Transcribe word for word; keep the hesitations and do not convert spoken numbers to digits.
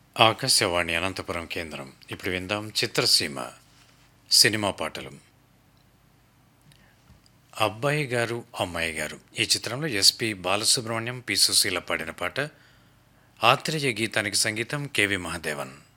ఆకాశవాణి అనంతపురం కేంద్రం. ఇప్పుడు విందాం చిత్రసీమ సినిమా పాటలు. అబ్బాయి గారు అమ్మాయి గారు ఈ చిత్రంలో ఎస్పి బాలసుబ్రహ్మణ్యం, పి సుశీల పాడిన పాట. ఆత్రేయ గీతానికి సంగీతం కెవి మహాదేవన్.